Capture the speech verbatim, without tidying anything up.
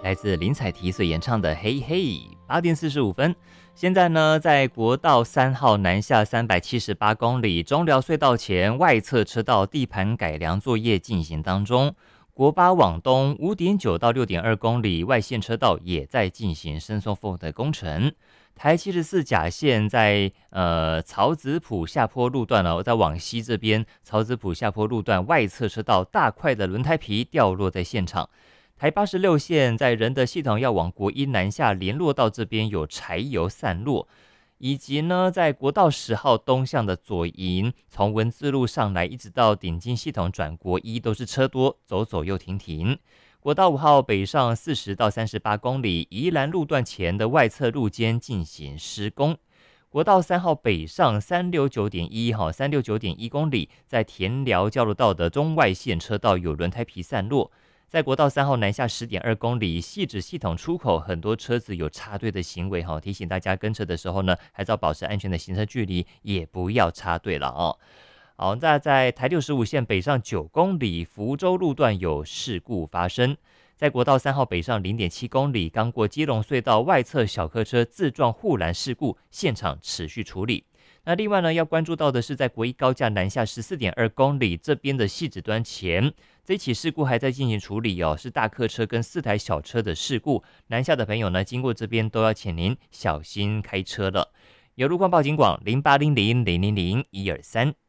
来自林采缇所演唱的《嘿嘿》。八点四十五分，现在呢，在国道三号南下三百七十八公里中寮隧道前外侧车道地盘改良作业进行当中。国八往东 五点九 到 六点二 公里外线车道也在进行伸缩缝的工程。台七十四甲线在呃曹子埔下坡路段哦，在往西这边曹子埔下坡路段外侧车道大块的轮胎皮掉落在现场。台八十六线在仁德系统要往国一南下联络道这边有柴油散落，以及呢在国道十号东向的左营，从文字路上来一直到顶金系统转国一都是车多，走走又停停。国道五号北上四十到三十八公里，宜兰路段前的外侧路肩进行施工。国道三号北上三六九点一哈，三六九点一公里，在田寮交流道的中外线车道有轮胎皮散落。在国道三号南下十点二公里，汐止系统出口很多车子有插队的行为哈，提醒大家跟车的时候呢，还是要保持安全的行车距离，也不要插队了哦。好，那在台六十五线北上九公里，福州路段有事故发生。在国道三号北上 零点七公里，刚过基隆隧道外侧小客车自撞护栏事故，现场持续处理。那另外呢，要关注到的是在国一高架南下 十四点二公里这边的汐止端前，这起事故还在进行处理哦，是大客车跟四台小车的事故。南下的朋友呢，经过这边都要请您小心开车了。有路况报警广零八零零零零零一二三。